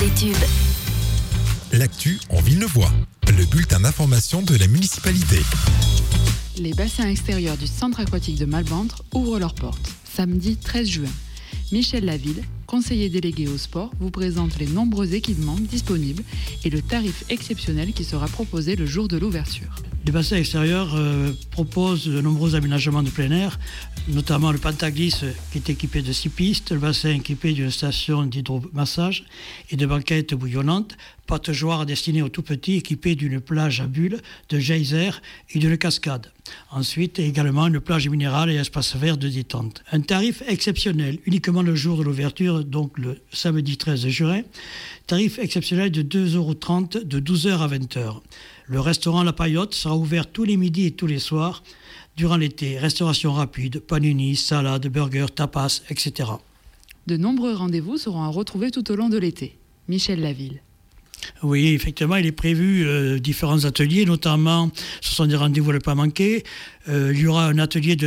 des tubes. L'actu en Villeneuvois, le bulletin d'information de la municipalité. Les bassins extérieurs du centre aquatique de Malbantre ouvrent leurs portes, samedi 13 juin. Michel Laville, conseiller délégué au sport, vous présente les nombreux équipements disponibles et le tarif exceptionnel qui sera proposé le jour de l'ouverture. Les bassins extérieurs proposent de nombreux aménagements de plein air, notamment le Pentaglisse qui est équipé de 6 pistes, le bassin équipé d'une station d'hydromassage et de banquettes bouillonnantes, pataugeoire destiné aux tout-petits équipé d'une plage à bulles, de geyser et d'une cascade. Ensuite, également une plage minérale et espace vert de détente. Un tarif exceptionnel, uniquement le jour de l'ouverture, donc le samedi 13 juin. Tarif exceptionnel de 2,30 € de 12h à 20h. Le restaurant La Paillote sera ouvert tous les midis et tous les soirs durant l'été. Restauration rapide, panini, salade, burgers, tapas, etc. De nombreux rendez-vous seront à retrouver tout au long de l'été. Michel Laville. Oui, effectivement, il est prévu différents ateliers, notamment, ce sont des rendez-vous à ne pas manquer. Il y aura un atelier de